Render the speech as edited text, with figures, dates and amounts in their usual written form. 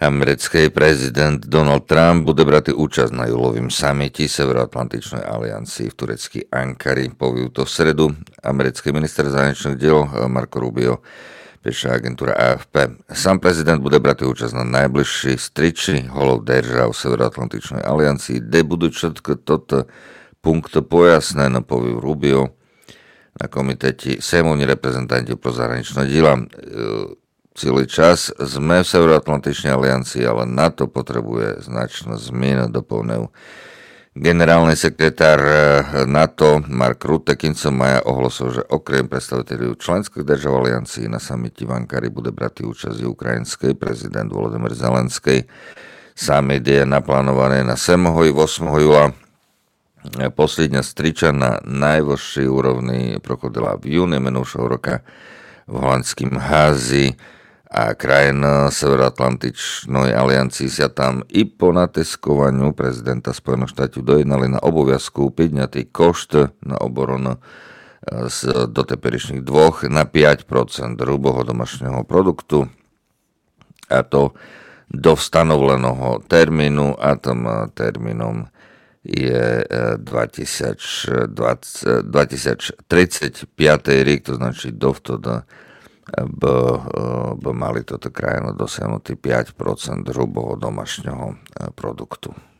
Americký prezident Donald Trump bude brať účasť na júlovým samite Severoatlantičnej aliancii v tureckej Ankari. Poviú to v stredu. Americký minister zahraničných diel Marco Rubio, píše agentúra AFP. Sám prezident bude brať účasť na najbližší striči holov držav Severoatlantičnej aliancii, kde budú všetko toto punkto pojasnené, poviú Rubio. Na komitete sejmovní reprezentanti pro zahraničné diela. Celý čas sme v Severoatlantičnej aliancii, ale NATO potrebuje značnú zmenu, doplňujú. Generálny sekretár NATO Mark Rutte koncom maja ohlasil, že okrem predstaviteľov členských držav aliancii na samite v Ankari bude brať účasť ukrajinský prezident Volodymyr Zelenský. Summit je naplánovaný na 7. i 8. júla. Posledná striča na najvyššej úrovni prochodila v júni minulého roka v holandským Házi a krajina Severoatlantičnej aliancii sa tam i po natiskovaniu prezidenta Spojených štátov dojednali na obaviazku podňatý košt na obranu z doteperejších 2 na 5% hrubého domášneho produktu, a to do stanoveného termínu, a tom termínom je 2035 rok, to znači dovtedy by mali toto krajinu dosiahnutý 5% hrubého domášneho produktu.